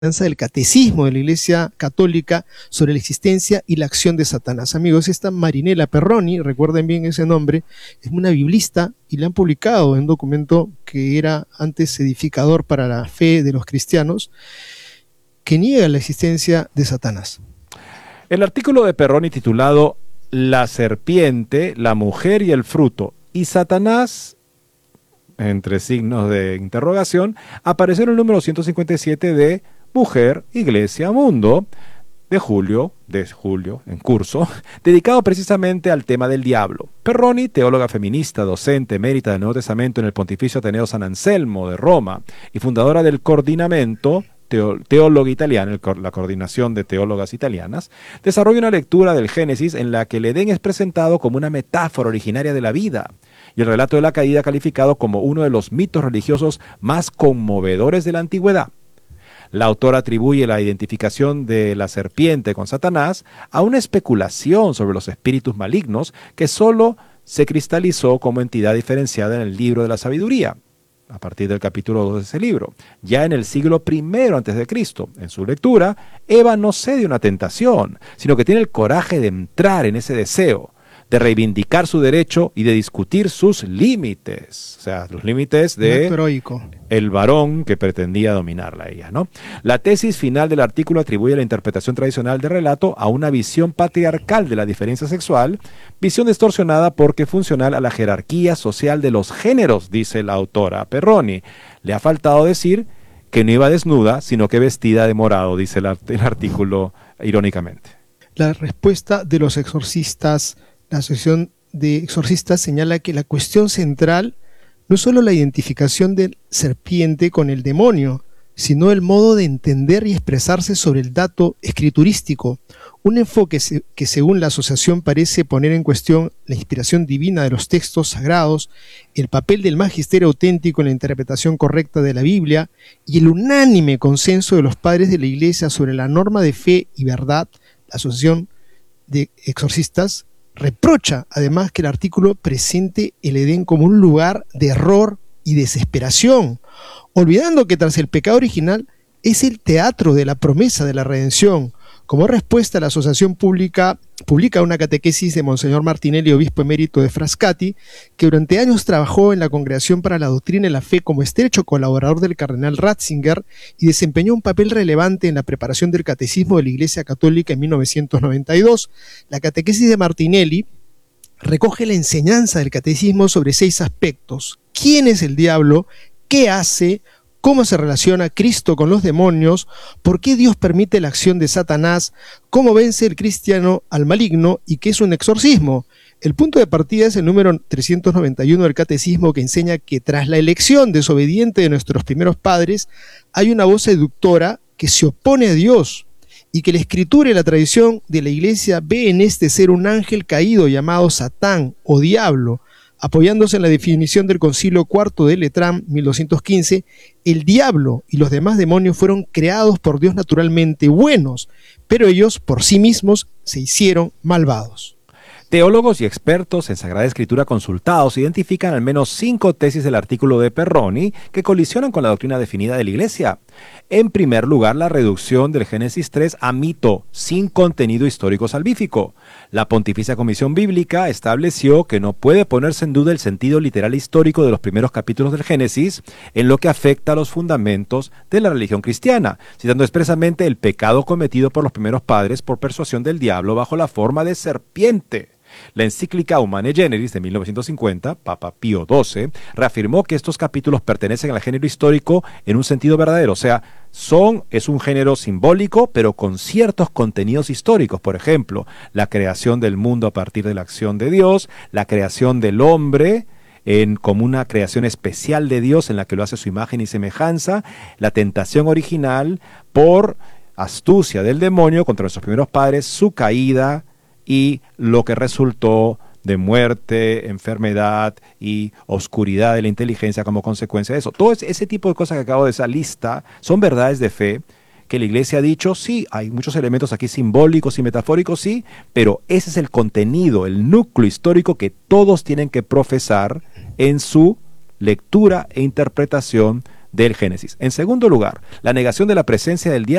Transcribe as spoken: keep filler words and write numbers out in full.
del Catecismo de la Iglesia Católica sobre la existencia y la acción de Satanás. Amigos, esta Marinela Perroni, recuerden bien ese nombre, es una biblista y la han publicado en un documento que era antes edificador para la fe de los cristianos, que niega la existencia de Satanás. El artículo de Perroni titulado La serpiente, la mujer y el fruto, y Satanás, entre signos de interrogación, apareció en el número ciento cincuenta y siete de Mujer, Iglesia, Mundo, de julio, de julio, en curso, dedicado precisamente al tema del diablo. Perroni, teóloga feminista, docente emérita del Nuevo Testamento en el Pontificio Ateneo San Anselmo de Roma y fundadora del Coordinamento Teóloga Italiana, la coordinación de teólogas italianas, desarrolla una lectura del Génesis en la que el Edén es presentado como una metáfora originaria de la vida y el relato de la caída calificado como uno de los mitos religiosos más conmovedores de la antigüedad. La autora atribuye la identificación de la serpiente con Satanás a una especulación sobre los espíritus malignos que solo se cristalizó como entidad diferenciada en el libro de la sabiduría, a partir del capítulo dos de ese libro. Ya en el siglo primero antes de Cristo, en su lectura, Eva no cede una tentación, sino que tiene el coraje de entrar en ese deseo, de reivindicar su derecho y de discutir sus límites, o sea, los límites de el varón que pretendía dominarla a ella, ¿no? La tesis final del artículo atribuye la interpretación tradicional del relato a una visión patriarcal de la diferencia sexual, visión distorsionada porque funcional a la jerarquía social de los géneros, dice la autora Perroni. Le ha faltado decir que no iba desnuda, sino que vestida de morado, dice el, art- el artículo irónicamente. La respuesta de los exorcistas. La Asociación de Exorcistas señala que la cuestión central no es solo la identificación del serpiente con el demonio, sino el modo de entender y expresarse sobre el dato escriturístico, un enfoque que según la asociación parece poner en cuestión la inspiración divina de los textos sagrados, el papel del magisterio auténtico en la interpretación correcta de la Biblia y el unánime consenso de los padres de la Iglesia sobre la norma de fe y verdad. La Asociación de Exorcistas reprocha además que el artículo presente el Edén como un lugar de error y desesperación, olvidando que tras el pecado original es el teatro de la promesa de la redención. Como respuesta, la asociación pública publica una catequesis de Monseñor Martinelli, obispo emérito de Frascati, que durante años trabajó en la Congregación para la Doctrina y la Fe como estrecho colaborador del cardenal Ratzinger y desempeñó un papel relevante en la preparación del Catecismo de la Iglesia Católica en mil novecientos noventa y dos. La catequesis de Martinelli recoge la enseñanza del catecismo sobre seis aspectos: ¿quién es el diablo? ¿Qué hace? ¿Cómo se relaciona Cristo con los demonios? ¿Por qué Dios permite la acción de Satanás? ¿Cómo vence el cristiano al maligno? ¿Y qué es un exorcismo? El punto de partida es el número trescientos noventa y uno del Catecismo, que enseña que tras la elección desobediente de nuestros primeros padres, hay una voz seductora que se opone a Dios y que la Escritura y la tradición de la Iglesia ve en este ser un ángel caído llamado Satán o Diablo. Apoyándose en la definición del Concilio Cuarto de Letrán, mil doscientos quince, el diablo y los demás demonios fueron creados por Dios naturalmente buenos, pero ellos por sí mismos se hicieron malvados. Teólogos y expertos en Sagrada Escritura consultados identifican al menos cinco tesis del artículo de Perroni que colisionan con la doctrina definida de la Iglesia. En primer lugar, la reducción del Génesis tres a mito, sin contenido histórico salvífico. La Pontificia Comisión Bíblica estableció que no puede ponerse en duda el sentido literal histórico de los primeros capítulos del Génesis en lo que afecta a los fundamentos de la religión cristiana, citando expresamente el pecado cometido por los primeros padres por persuasión del diablo bajo la forma de serpiente. La encíclica Humane Generis de mil novecientos cincuenta, Papa Pío doce, reafirmó que estos capítulos pertenecen al género histórico en un sentido verdadero, o sea, son, es un género simbólico, pero con ciertos contenidos históricos. Por ejemplo, la creación del mundo a partir de la acción de Dios, la creación del hombre en, como una creación especial de Dios en la que lo hace su imagen y semejanza, la tentación original por astucia del demonio contra nuestros primeros padres, su caída, y lo que resultó de muerte, enfermedad y oscuridad de la inteligencia como consecuencia de eso. Todo ese tipo de cosas que acabo de esa lista son verdades de fe que la Iglesia ha dicho, sí, hay muchos elementos aquí simbólicos y metafóricos, sí, pero ese es el contenido, el núcleo histórico que todos tienen que profesar en su lectura e interpretación del Génesis. En segundo lugar, la negación de la presencia del diablo